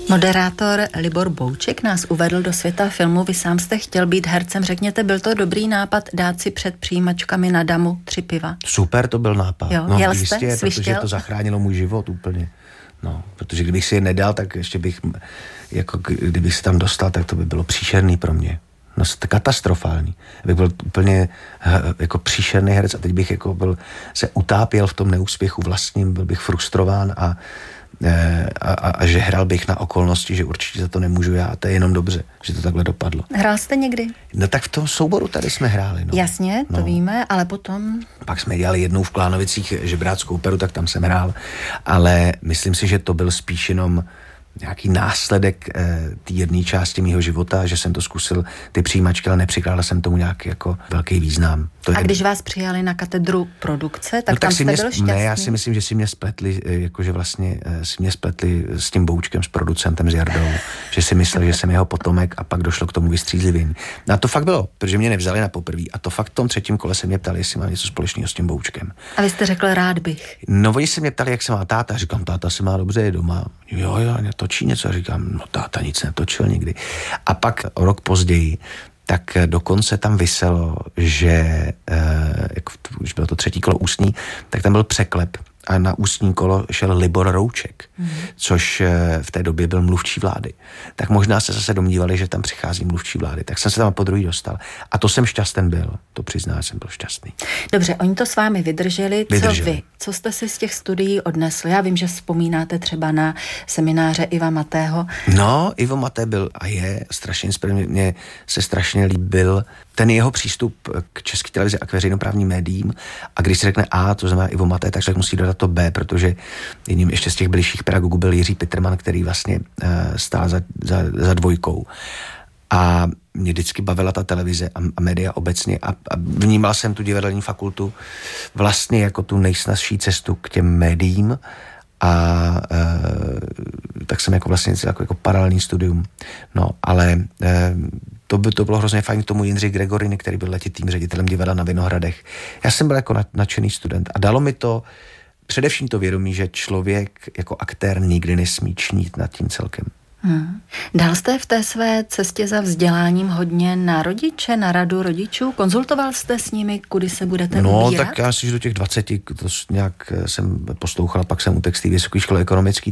Moderátor Libor Bouček nás uvedl do světa filmu. Vy sám jste chtěl být hercem. Řekněte, byl to dobrý nápad dát si před přijímačkami na Damu 3 piva? Super, to byl nápad. Jo, no, jel jistě, jste? protože to zachránilo můj život úplně. No, protože kdybych si je nedal, tak ještě bych, jako kdybych se tam dostal, tak to by bylo příšerný pro mě. No, katastrofální. Bych byl úplně jako příšerný herec a teď bych jako se utápěl v tom neúspěchu vlastním, byl bych frustrován a žehral bych na okolnosti, že určitě za to nemůžu já a to je jenom dobře, že to takhle dopadlo. Hrál jste někdy? No tak v tom souboru tady jsme hráli. No. Jasně, to víme, ale potom... Pak jsme dělali jednou v Klánovicích žebráckou operu, tak tam jsem hrál, ale myslím si, že to byl spíš jenom nějaký následek té jedné části mýho života, že jsem to zkusil ty přijímačky, ale nepřikládal jsem tomu nějaký jako velký význam. A když vás přijali na katedru produkce, tak tam jste byl šťastný? Ne, já si myslím, že si mě spletli, jakože vlastně si mě spletli s tím Boučkem, s producentem, s Jardou, že si myslel, že jsem jeho potomek a pak došlo k tomu vystřízlivění. No a to fakt bylo, protože mě nevzali na poprví a to fakt v tom 3. kole se mě ptali, jestli mám něco společného s tím Boučkem. A vy jste řekl, rád bych. No oni se mě ptali, jak se má táta, říkám, táta se má dobře, je doma. Jo, netočí něco, a říkám, no táta nic netočil nikdy. A pak o rok později, tak dokonce tam viselo, že už bylo to 3. kolo ústní, tak tam byl překlep a na ústní kolo šel Libor Rouček, což v té době byl mluvčí vlády. Tak možná se zase domnívali, že tam přichází mluvčí vlády. Tak jsem se tam podruhý dostal. A to jsem šťastný byl. To přiznám, jsem byl šťastný. Dobře, oni to s vámi vydrželi. Co vy? Co jste si z těch studií odnesli? Já vím, že vzpomínáte třeba na semináře Iva Matého. No, Ivo Maté byl a je strašně inspirativní. Mně se strašně líbil ten jeho přístup k České televizi a k veřejnoprávním médiím. A když se řekne A, to znamená Ivo Maté, tak člověk musí dodat to B, protože jedním ještě z těch bližších pedagogů byl Jiří Pitterman, který vlastně stál za dvojkou. A mě vždycky bavila ta televize a média obecně a vnímal jsem tu divadelní fakultu vlastně jako tu nejsnazší cestu k těm médiím a tak jsem jako vlastně jako paralelní studium. No, ale to bylo hrozně fajn k tomu Jindřich Gregoriny, který byl letitým ředitelem divadla na Vinohradech. Já jsem byl jako nadšený student a dalo mi to především to vědomí, že člověk jako aktér nikdy nesmí čnít nad tím celkem. Dal jste v té své cestě za vzděláním hodně na rodiče, na radu rodičů? Konzultoval jste s nimi, kudy se budete ubírat? No, tak já si, že do těch 20 to nějak jsem poslouchal, pak jsem u textí Vysoké školy ekonomické,